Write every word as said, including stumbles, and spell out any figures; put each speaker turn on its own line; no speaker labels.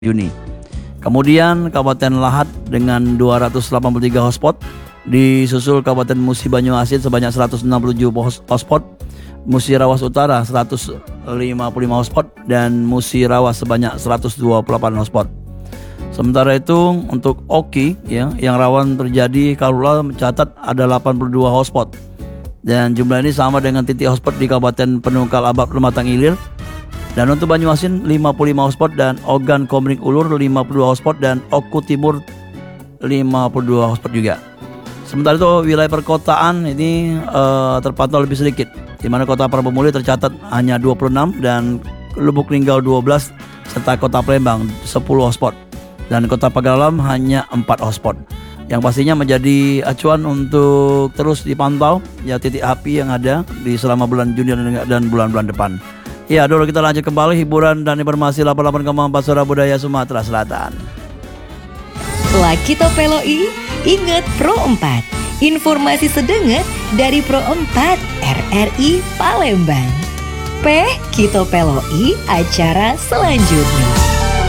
Juni. Kemudian Kabupaten Lahat dengan dua ratus delapan puluh tiga hotspot, disusul Kabupaten Musi Banyuasin sebanyak seratus enam puluh tujuh hotspot, Musi Rawas Utara seratus lima puluh lima hotspot, dan Musi Rawas sebanyak seratus dua puluh delapan hotspot. Sementara itu untuk Oki ya, yang rawan terjadi Kalulah mencatat ada delapan puluh dua hotspot, dan jumlah ini sama dengan titik hotspot di Kabupaten Penungkal Abab Lematang Ilir. Dan untuk Banyuasin lima puluh lima hotspot, dan Ogan Komering Ulur lima puluh dua hotspot, dan Oku Timur lima puluh dua hotspot juga. Sementara itu wilayah perkotaan ini uh, terpantau lebih sedikit, di mana Kota Parabumuli tercatat hanya dua puluh enam, dan Lubuk Linggau dua belas, serta Kota Palembang sepuluh hotspot, dan Kota Pagalam hanya empat hotspot. Yang pastinya menjadi acuan untuk terus dipantau ya titik api yang ada di selama bulan Juni dan bulan-bulan depan. Ya, dulu kita lanjut kembali hiburan dan informasi delapan puluh delapan koma empat Suara Budaya Sumatera Selatan.
Laki Topeloi, ingat Pro empat. Informasi sedenget dari Pro empat R R I Palembang. P Kita Peloi acara selanjutnya.